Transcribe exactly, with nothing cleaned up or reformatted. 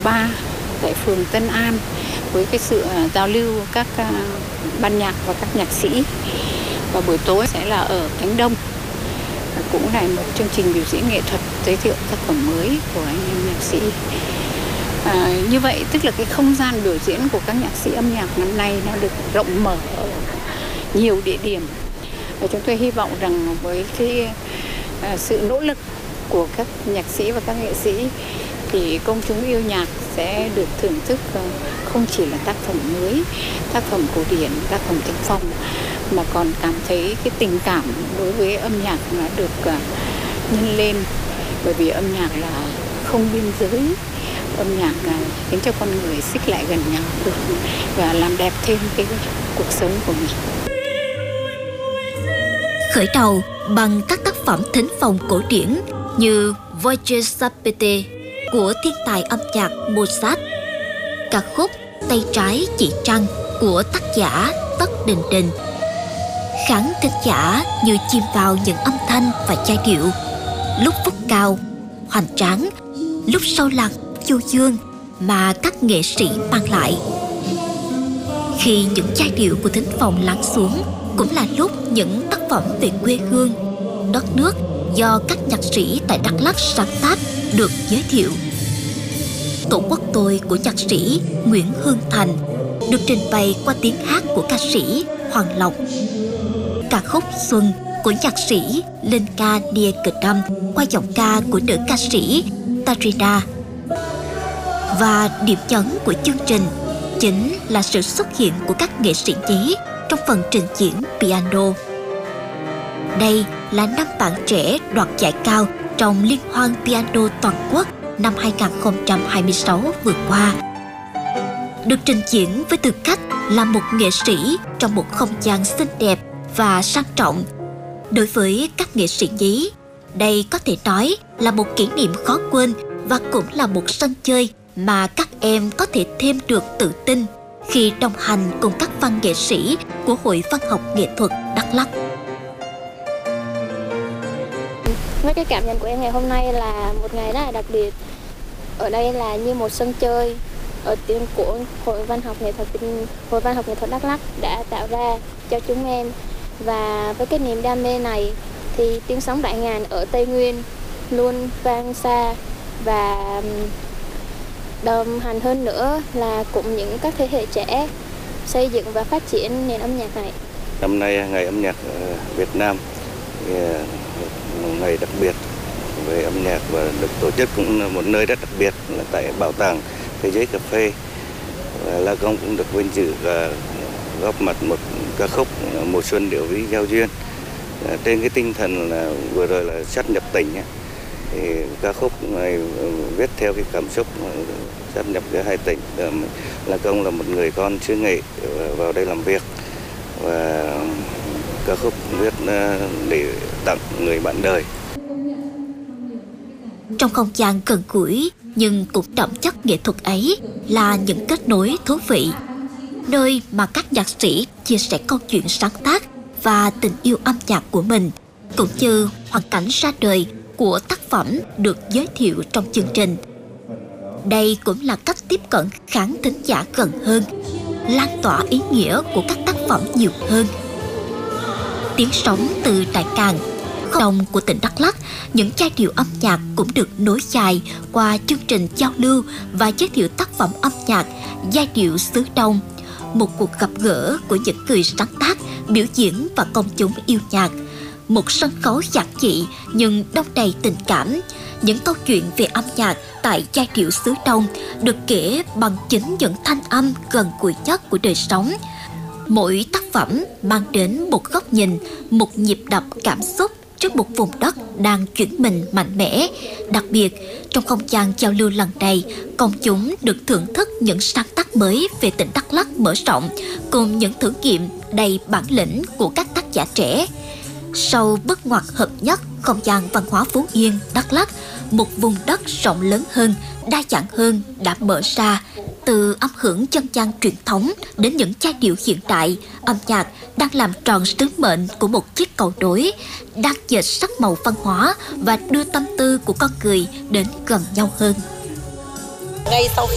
Ba tại phường Tân An với cái sự giao lưu các ban nhạc và các nhạc sĩ. Và buổi tối sẽ là ở Cánh Đông, cũng là một chương trình biểu diễn nghệ thuật giới thiệu tác phẩm mới của anh em nhạc sĩ. À, như vậy tức là cái không gian biểu diễn của các nhạc sĩ âm nhạc năm nay nó được rộng mở ở nhiều địa điểm. Và chúng tôi hy vọng rằng với cái à, sự nỗ lực của các nhạc sĩ và các nghệ sĩ thì công chúng yêu nhạc sẽ được thưởng thức không chỉ là tác phẩm mới, tác phẩm cổ điển, tác phẩm thính phòng, mà còn cảm thấy cái tình cảm đối với âm nhạc nó được nhân lên, bởi vì âm nhạc là không biên giới, âm nhạc khiến cho con người xích lại gần nhau được và làm đẹp thêm cái cuộc sống của mình. Khởi đầu bằng các tác phẩm thính phòng cổ điển như Voce Sapete của thiên tài âm nhạc Mozart, ca khúc Tay trái chỉ trăng của tác giả Tất Đình Đình. Khán thính giả như chìm vào những âm thanh và giai điệu, lúc phúc cao, hoành tráng, lúc sâu lắng, du dương mà các nghệ sĩ mang lại. Khi những giai điệu của thính phòng lắng xuống, cũng là lúc những tác phẩm về quê hương, đất nước do các nhạc sĩ tại Đắk Lắk sáng tác được giới thiệu. Tổ quốc tôi của nhạc sĩ Nguyễn Hương Thành được trình bày qua tiếng hát của ca sĩ Hoàng Lộc. Ca khúc Xuân của nhạc sĩ Linh Ca Nia Cờ Đâm qua giọng ca của nữ ca sĩ Tarina. Và điểm nhấn của chương trình chính là sự xuất hiện của các nghệ sĩ nhí trong phần trình diễn piano. Đây là năm bạn trẻ đoạt giải cao trong Liên hoan piano toàn quốc năm hai không hai sáu vừa qua, được trình diễn với tư cách là một nghệ sĩ trong một không gian xinh đẹp và sang trọng. Đối với các nghệ sĩ nhí, đây có thể nói là một kỷ niệm khó quên và cũng là một sân chơi mà các em có thể thêm được tự tin khi đồng hành cùng các văn nghệ sĩ của Hội Văn học Nghệ thuật Đắk Lắk. Với cái cảm nhận của em ngày hôm nay là một ngày rất là đặc biệt. Ở đây là như một sân chơi ở tiếng của Hội Văn học Nghệ thuật Hội Văn học Nghệ thuật Đắk Lắk đã tạo ra cho chúng em. Và với cái niềm đam mê này thì tiếng sóng đại ngàn ở Tây Nguyên luôn vang xa, và đồng hành hơn nữa là cùng những các thế hệ trẻ xây dựng và phát triển nền âm nhạc này. Năm nay ngày âm nhạc Việt Nam, một ngày đặc biệt về âm nhạc và được tổ chức cũng là một nơi rất đặc biệt là tại Bảo tàng Thế giới Cà phê. Và La Công cũng được vinh dự và góp mặt một ca khúc Mùa Xuân Điệu Ví Giao Duyên. Trên cái tinh thần là vừa rồi là sát nhập tỉnh, thì ca khúc này viết theo cái cảm xúc sát nhập giữa hai tỉnh. La Công là một người con xứ Nghệ vào đây làm việc, và ca khúc viết để tặng người bạn đời. Trong không gian gần gũi nhưng cũng đậm chất nghệ thuật ấy là những kết nối thú vị, nơi mà các nhạc sĩ chia sẻ câu chuyện sáng tác và tình yêu âm nhạc của mình, cũng như hoàn cảnh ra đời của tác phẩm được giới thiệu trong chương trình. Đây cũng là cách tiếp cận khán thính giả gần hơn, lan tỏa ý nghĩa của các tác phẩm nhiều hơn. Tiếng sống từ Đại Càn, không đồng của tỉnh Đắk Lắk, những giai điệu âm nhạc cũng được nối dài qua chương trình giao lưu và giới thiệu tác phẩm âm nhạc Giai điệu xứ Đông, một cuộc gặp gỡ của những người sáng tác, biểu diễn và công chúng yêu nhạc. Một sân khấu giản dị nhưng đông đầy tình cảm. Những câu chuyện về âm nhạc tại Giai điệu xứ Đông được kể bằng chính những thanh âm gần gũi nhất của đời sống. Mỗi tác phẩm mang đến một góc nhìn, một nhịp đập cảm xúc trước một vùng đất đang chuyển mình mạnh mẽ. Đặc biệt, trong không gian giao lưu lần này, công chúng được thưởng thức những sáng tác mới về tỉnh Đắk Lắk mở rộng, cùng những thử nghiệm đầy bản lĩnh của các tác giả trẻ. Sau bước ngoặt hợp nhất không gian văn hóa Phú Yên, Đắk Lắk, một vùng đất rộng lớn hơn, đa dạng hơn đã mở ra. Từ âm hưởng dân gian truyền thống đến những giai điệu hiện đại, âm nhạc đang làm tròn sứ mệnh của một chiếc cầu nối, đang dệt sắc màu văn hóa và đưa tâm tư của con người đến gần nhau hơn. Ngay sau khi